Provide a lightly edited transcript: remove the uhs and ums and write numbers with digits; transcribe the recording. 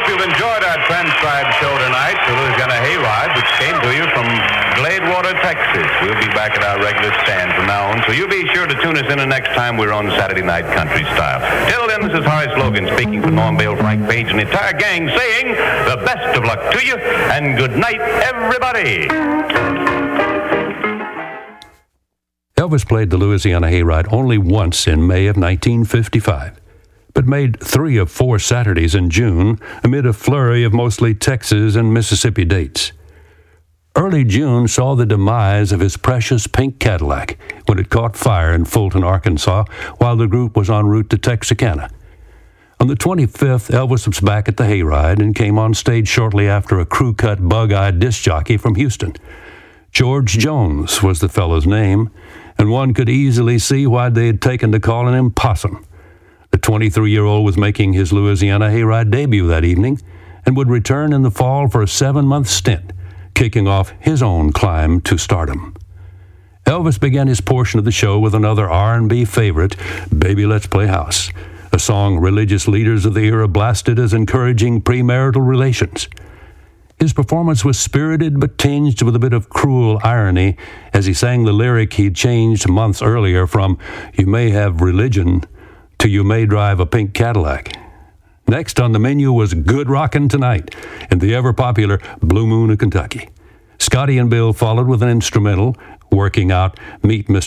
you've enjoyed our transcribed show tonight, the Louisiana Hayride, which came to you from Gladewater, Texas. We'll be back at our regular stand from now on, so you be sure to tune us in the next time we're on Saturday Night Country Style. Till then, this is Horace Logan speaking for Norm Bale, Frank Page, and the entire gang saying the best of luck to you, and good night, everybody. Elvis played the Louisiana Hayride only once in May of 1955, but made 3 of 4 Saturdays in June amid a flurry of mostly Texas and Mississippi dates. Early June saw the demise of his precious pink Cadillac when it caught fire in Fulton, Arkansas, while the group was en route to Texarkana. On the 25th, Elvis was back at the Hayride and came on stage shortly after a crew-cut, bug-eyed disc jockey from Houston. George Jones was the fellow's name, and one could easily see why they had taken to calling him Possum. The 23-year-old was making his Louisiana Hayride debut that evening and would return in the fall for a 7-month stint, kicking off his own climb to stardom. Elvis began his portion of the show with another R&B favorite, Baby Let's Play House, a song religious leaders of the era blasted as encouraging premarital relations. His performance was spirited but tinged with a bit of cruel irony as he sang the lyric he'd changed months earlier from "You may have religion" to "You may drive a pink Cadillac." Next on the menu was Good Rockin' Tonight and the ever-popular Blue Moon of Kentucky. Scotty and Bill followed with an instrumental, working out Meet Mr.